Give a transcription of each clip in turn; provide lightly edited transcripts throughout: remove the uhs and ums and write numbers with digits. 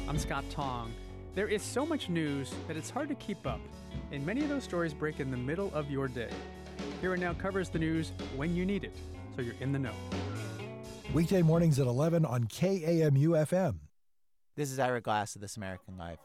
I'm Scott Tong. There is so much news that it's hard to keep up, and many of those stories break in the middle of your day. Here and Now covers the news when you need it, so you're in the know. Weekday mornings at 11 on KAMU-FM. This is Ira Glass of This American Life.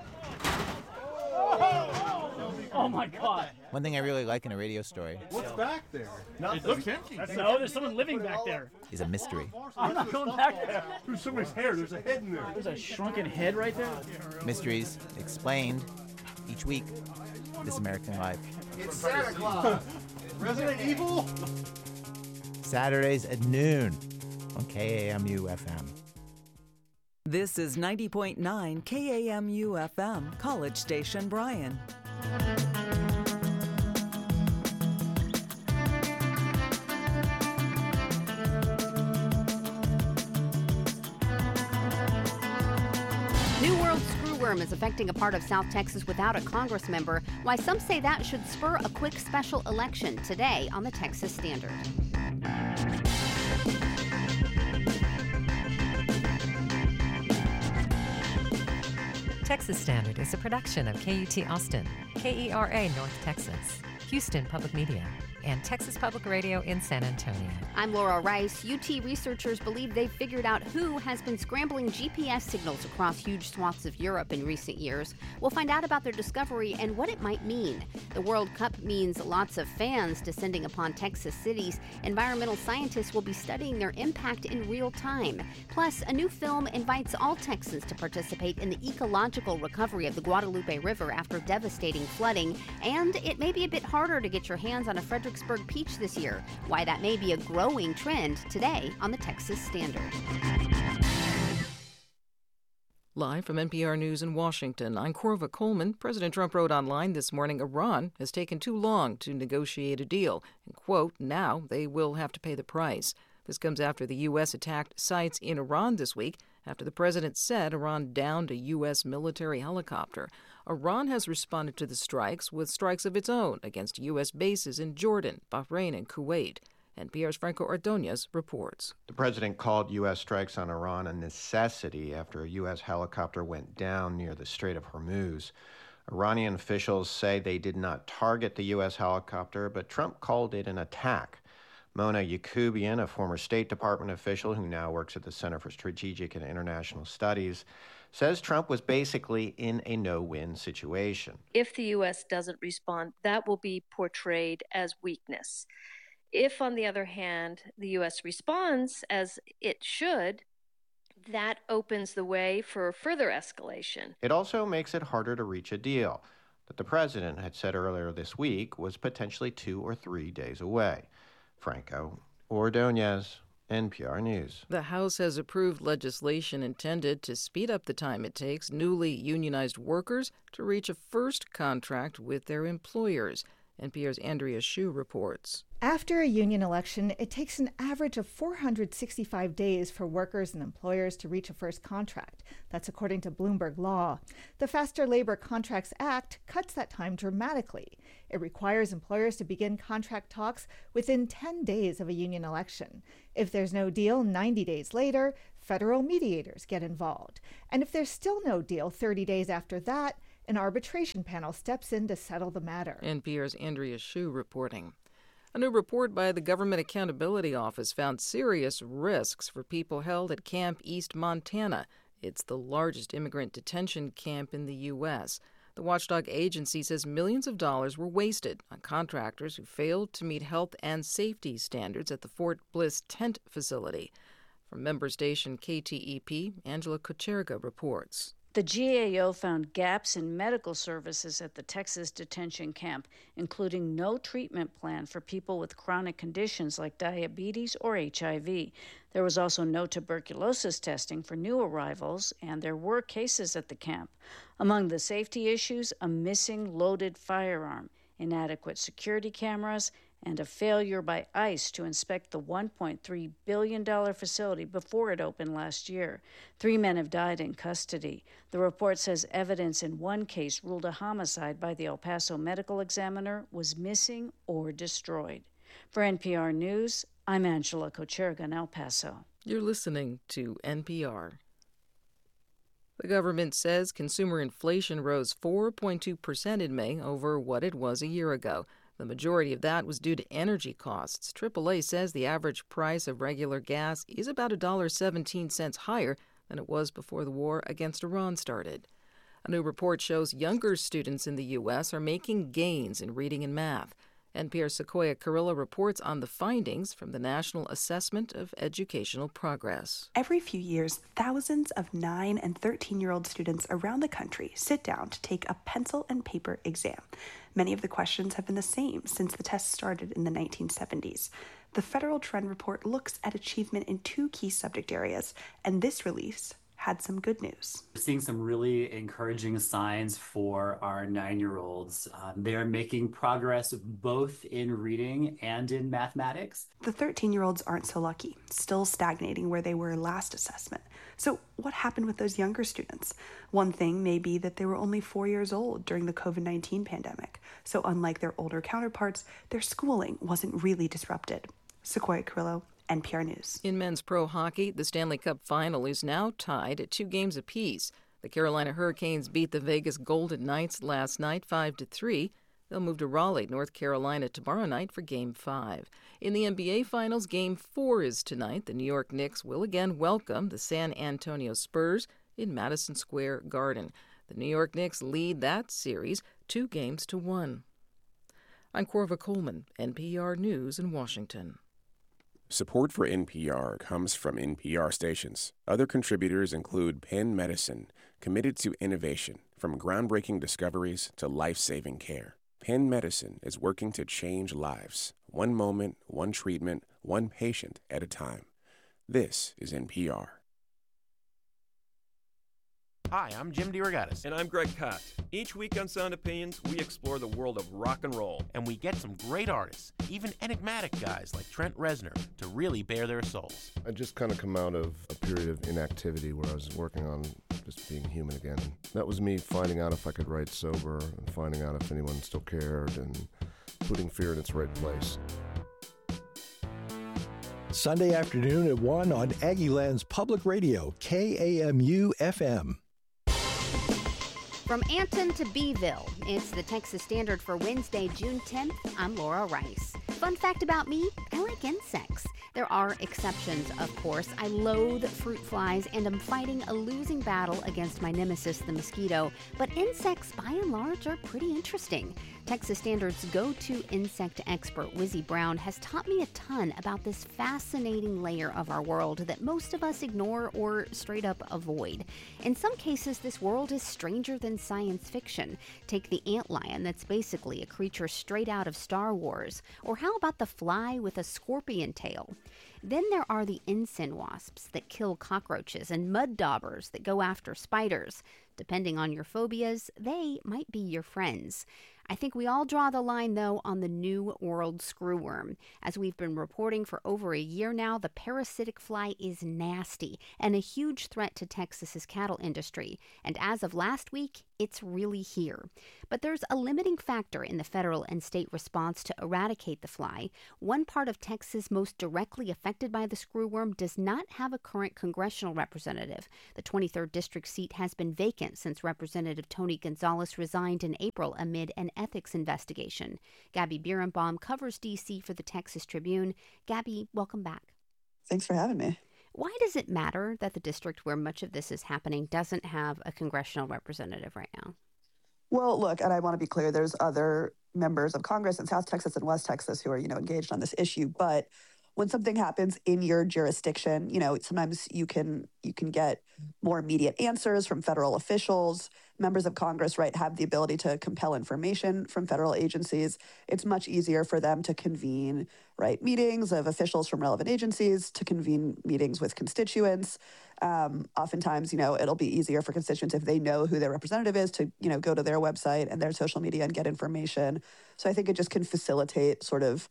Oh my God! One thing I really like in a radio story What's back there? It looks empty. No, there's someone living back there. is a mystery. I'm not going back there. Through somebody's hair, there's a head in there. There's a shrunken head right there. Mysteries explained each week. This American Life. It's Santa Claus. Resident Evil. Saturdays at noon on KAMU-FM. This is 90.9 KAMU-FM, College Station Bryan. New World screwworm is affecting a part of South Texas without a Congress member. Why some say that should spur a quick special election today on the Texas Standard. Texas Standard is a production of KUT Austin, KERA North Texas, Houston Public Media, and Texas Public Radio in San Antonio. I'm Laura Rice. UT researchers believe they've figured out who has been scrambling GPS signals across huge swaths of Europe in recent years. We'll find out about their discovery and what it might mean. The World Cup means lots of fans descending upon Texas cities. Environmental scientists will be studying their impact in real time. Plus, a new film invites all Texans to participate in the ecological recovery of the Guadalupe River after devastating flooding. And it may be a bit harder to get your hands on a Fredericksburg peach this year. Why that may be a growing trend today on the Texas Standard. Live from NPR News in Washington, I'm Corva Coleman. President Trump wrote online this morning Iran has taken too long to negotiate a deal, and, quote, now they will have to pay the price. This comes after the U.S. attacked sites in Iran this week after the president said Iran downed a U.S. military helicopter. Iran has responded to the strikes with strikes of its own against U.S. bases in Jordan, Bahrain, and Kuwait. NPR's Franco Ordonez reports. The president called U.S. strikes on Iran a necessity after a U.S. helicopter went down near the Strait of Hormuz. Iranian officials say they did not target the U.S. helicopter, but Trump called it an attack. Mona Yacoubian, a former State Department official who now works at the Center for Strategic and International Studies, says Trump was basically in a no-win situation. If the U.S. doesn't respond, that will be portrayed as weakness. If, on the other hand, the U.S. responds as it should, that opens the way for further escalation. It also makes it harder to reach a deal that the president had said earlier this week was potentially 2 or 3 days away. Franco Ordonez, NPR News. The House has approved legislation intended to speed up the time it takes newly unionized workers to reach a first contract with their employers. NPR's Andrea Hsu reports. After a union election, it takes an average of 465 days for workers and employers to reach a first contract. That's according to Bloomberg Law. The Faster Labor Contracts Act cuts that time dramatically. It requires employers to begin contract talks within 10 days of a union election. If there's no deal 90 days later, federal mediators get involved. And if there's still no deal 30 days after that, an arbitration panel steps in to settle the matter. NPR's Andrea Hsu reporting. A new report by the Government Accountability Office found serious risks for people held at Camp East Montana. It's the largest immigrant detention camp in the U.S. The watchdog agency says millions of dollars were wasted on contractors who failed to meet health and safety standards at the Fort Bliss tent facility. From member station KTEP, Angela Kucherga reports. The GAO found gaps in medical services at the Texas detention camp, including no treatment plan for people with chronic conditions like diabetes or HIV. There was also no tuberculosis testing for new arrivals, and there were cases at the camp. Among the safety issues, a missing loaded firearm, inadequate security cameras, and a failure by ICE to inspect the $1.3 billion facility before it opened last year. 3 men have died in custody. The report says evidence in one case ruled a homicide by the El Paso medical examiner was missing or destroyed. For NPR News, I'm Angela Kucherga in El Paso. You're listening to NPR. The government says consumer inflation rose 4.2% in May over what it was a year ago. The majority of that was due to energy costs. AAA says the average price of regular gas is about $1.17 higher than it was before the war against Iran started. A new report shows younger students in the U.S. are making gains in reading and math. NPR's Sequoia Carrillo reports on the findings from the National Assessment of Educational Progress. Every few years, thousands of 9 and 13-year-old students around the country sit down to take a pencil and paper exam. Many of the questions have been the same since the test started in the 1970s. The Federal Trend Report looks at achievement in 2 key subject areas, and this release had some good news. We're seeing some really encouraging signs for our 9-year-olds. They're making progress both in reading and in mathematics. The 13-year-olds aren't so lucky, still stagnating where they were last assessment. So what happened with those younger students? One thing may be that they were only 4 years old during the COVID-19 pandemic. So unlike their older counterparts, their schooling wasn't really disrupted. Sequoia Carrillo, NPR News. In men's pro hockey, the Stanley Cup final is now tied at 2 games apiece. The Carolina Hurricanes beat the Vegas Golden Knights last night 5-3. They'll move to Raleigh, North Carolina tomorrow night for Game 5. In the NBA Finals, Game 4 is tonight. The New York Knicks will again welcome the San Antonio Spurs in Madison Square Garden. The New York Knicks lead that series 2-1. I'm Corva Coleman, NPR News in Washington. Support for NPR comes from NPR stations. Other contributors include Penn Medicine, committed to innovation, from groundbreaking discoveries to life-saving care. Penn Medicine is working to change lives, one moment, one treatment, one patient at a time. This is NPR. Hi, I'm Jim DeRogatis. And I'm Greg Kot. Each week on Sound Opinions, we explore the world of rock and roll. And we get some great artists, even enigmatic guys like Trent Reznor, to really bare their souls. I just kind of come out of a period of inactivity where I was working on just being human again. That was me finding out if I could write sober and finding out if anyone still cared and putting fear in its right place. Sunday afternoon at 1 on Aggieland's Public Radio, KAMU-FM. From Anton to Beeville, it's the Texas Standard for Wednesday, June 10th. I'm Laura Rice. Fun fact about me, I like insects. There are exceptions, of course. I loathe fruit flies and am fighting a losing battle against my nemesis, the mosquito. But insects, by and large, are pretty interesting. Texas Standard's go-to insect expert, Wizzy Brown, has taught me a ton about this fascinating layer of our world that most of us ignore or straight up avoid. In some cases, this world is stranger than science fiction. Take the antlion, that's basically a creature straight out of Star Wars. Or how about the fly with a scorpion tail? Then there are the ensign wasps that kill cockroaches and mud daubers that go after spiders. Depending on your phobias, they might be your friends. I think we all draw the line, though, on the New World screwworm. As we've been reporting for over a year now, the parasitic fly is nasty and a huge threat to Texas's cattle industry. And as of last week, it's really here. But there's a limiting factor in the federal and state response to eradicate the fly. One part of Texas most directly affected by the screwworm does not have a current congressional representative. The 23rd district seat has been vacant since Representative Tony Gonzalez resigned in April amid an ethics investigation. Gabby Birnbaum covers D.C. for the Texas Tribune. Gabby, welcome back. Thanks for having me. Why does it matter that the district where much of this is happening doesn't have a congressional representative right now? Well, look, and I want to be clear, there's other members of Congress in South Texas and West Texas who are, engaged on this issue. But when something happens in your jurisdiction, sometimes you can get more immediate answers from federal officials. Members of Congress, right, have the ability to compel information from federal agencies. It's much easier for them to convene, right, meetings of officials from relevant agencies, to convene meetings with constituents. Oftentimes, it'll be easier for constituents if they know who their representative is to, go to their website and their social media and get information. So I think it just can facilitate sort of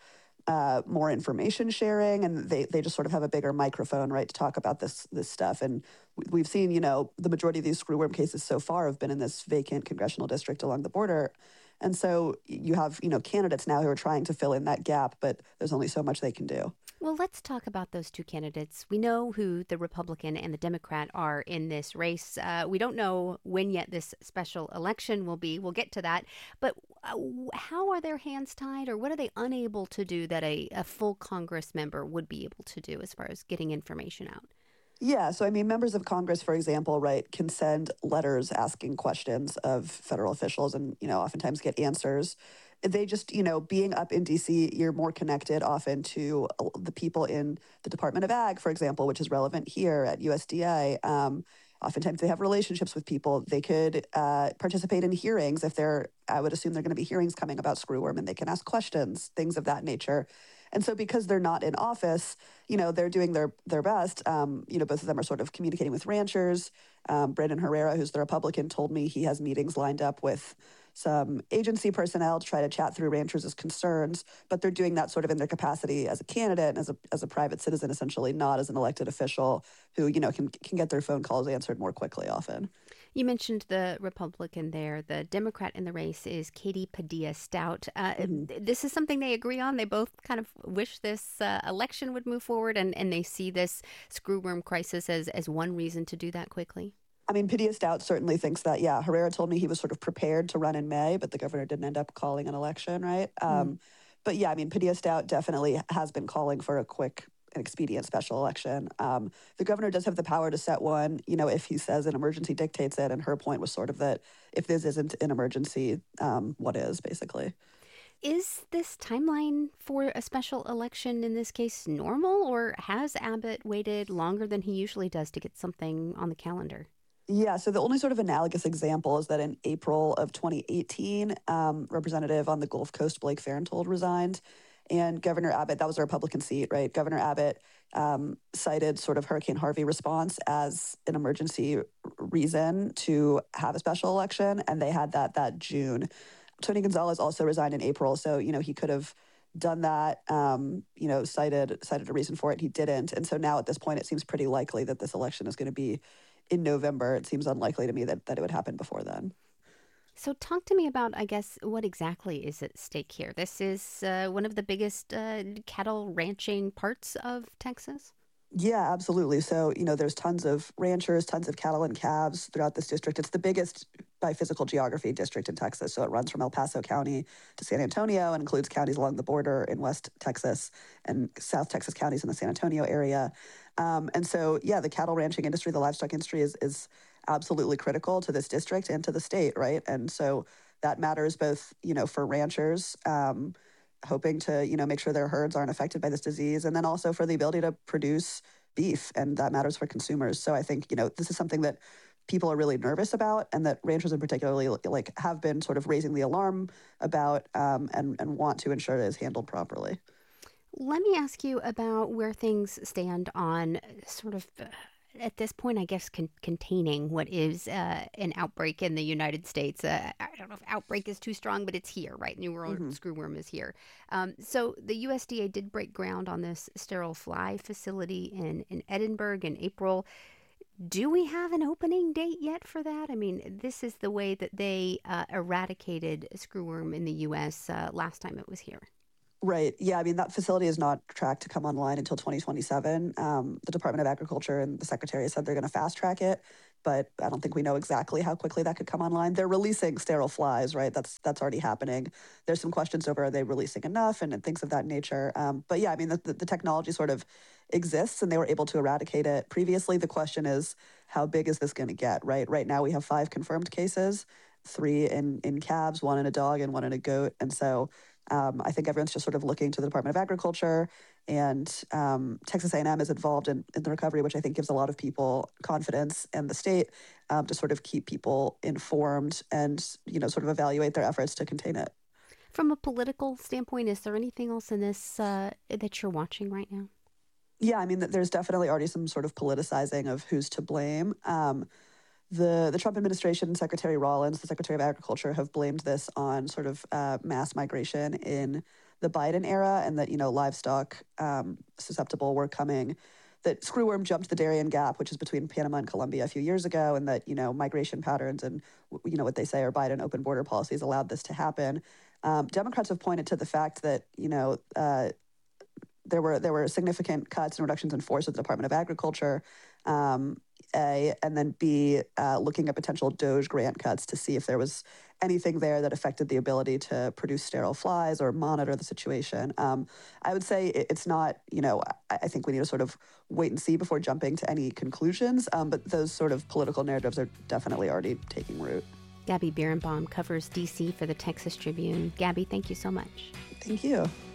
more information sharing, and they just sort of have a bigger microphone, right, to talk about this stuff. And we've seen, the majority of these screwworm cases so far have been in this vacant congressional district along the border. And so you have, candidates now who are trying to fill in that gap, but there's only so much they can do. Well, let's talk about those two candidates. We know who the Republican and the Democrat are in this race. We don't know when yet this special election will be. We'll get to that. But how are their hands tied, or what are they unable to do that a full Congress member would be able to do as far as getting information out? Yeah, so members of Congress, for example, right, can send letters asking questions of federal officials and, oftentimes get answers. They just, being up in D.C., you're more connected often to the people in the Department of Ag, for example, which is relevant here at USDA. Oftentimes they have relationships with people. They could participate in hearings if I would assume they're going to be hearings coming about screwworm, and they can ask questions, things of that nature. And so because they're not in office, they're doing their best. Both of them are sort of communicating with ranchers. Brandon Herrera, who's the Republican, told me he has meetings lined up with some agency personnel to try to chat through ranchers' concerns, but they're doing that sort of in their capacity as a candidate and as a private citizen, essentially, not as an elected official who, can get their phone calls answered more quickly often. You mentioned the Republican there. The Democrat in the race is Katie Padilla-Stout. This is something they agree on. They both kind of wish this election would move forward, and they see this screwworm crisis as one reason to do that quickly. Padilla-Stout certainly thinks that, yeah. Herrera told me he was sort of prepared to run in May, but the governor didn't end up calling an election, right? But yeah, Padilla-Stout definitely has been calling for a quick and expedient special election. The governor does have the power to set one, if he says an emergency dictates it, and her point was sort of that if this isn't an emergency, what is, basically. Is this timeline for a special election in this case normal, or has Abbott waited longer than he usually does to get something on the calendar? Yeah, so the only sort of analogous example is that in April of 2018, Representative on the Gulf Coast Blake Farenthold resigned, and Governor Abbott, that was a Republican seat, right? Governor Abbott cited sort of Hurricane Harvey response as an emergency reason to have a special election, and they had that June. Tony Gonzalez also resigned in April, so, he could have done that, cited a reason for it. He didn't, and so now at this point, it seems pretty likely that this election is going to be in November. It seems unlikely to me that it would happen before then. So talk to me about, I guess, what exactly is at stake here. This is one of the biggest cattle ranching parts of Texas? Yeah, absolutely. So, there's tons of ranchers, tons of cattle and calves throughout this district. It's the biggest by physical geography district in Texas. So it runs from El Paso County to San Antonio and includes counties along the border in West Texas and South Texas counties in the San Antonio area. And so, yeah, the cattle ranching industry, the livestock industry is absolutely critical to this district and to the state, right? And so that matters both, for ranchers hoping to, make sure their herds aren't affected by this disease, and then also for the ability to produce beef, and that matters for consumers. So I think, this is something that people are really nervous about, and that ranchers in particular have been sort of raising the alarm about and want to ensure it is handled properly. Let me ask you about where things stand on sort of, at this point, I guess, containing what is an outbreak in the United States. I don't know if outbreak is too strong, but it's here, right? New World screwworm is here. So the USDA did break ground on this sterile fly facility in Edinburgh in April. Do we have an opening date yet for that? This is the way that they eradicated screwworm in the U.S. Last time it was here. Right. Yeah. That facility is not tracked to come online until 2027. The Department of Agriculture and the Secretary said they're going to fast track it, but I don't think we know exactly how quickly that could come online. They're releasing sterile flies, right? That's already happening. There's some questions over, are they releasing enough and things of that nature. But yeah, the technology sort of exists and they were able to eradicate it previously. The question is, how big is this going to get, right? Right now we have 5 confirmed cases, 3 in calves, 1 in a dog and 1 in a goat. And so I think everyone's just sort of looking to the Department of Agriculture, and Texas A&M is involved in the recovery, which I think gives a lot of people confidence, and the state to sort of keep people informed and, sort of evaluate their efforts to contain it. From a political standpoint, is there anything else in this that you're watching right now? Yeah, there's definitely already some sort of politicizing of who's to blame. The Trump administration, Secretary Rollins, the Secretary of Agriculture, have blamed this on sort of mass migration in the Biden era, and that, livestock susceptible were coming that screwworm jumped the Darien Gap, which is between Panama and Colombia a few years ago, and that, migration patterns and, what they say are Biden open border policies allowed this to happen. Democrats have pointed to the fact that, there were significant cuts and reductions in force at the Department of Agriculture, A, and then B, looking at potential DOGE grant cuts to see if there was anything there that affected the ability to produce sterile flies or monitor the situation. I would say it's not, I think we need to sort of wait and see before jumping to any conclusions, but those sort of political narratives are definitely already taking root. Gabby Birnbaum covers D.C. for the Texas Tribune. Gabby, thank you so much. Thank you.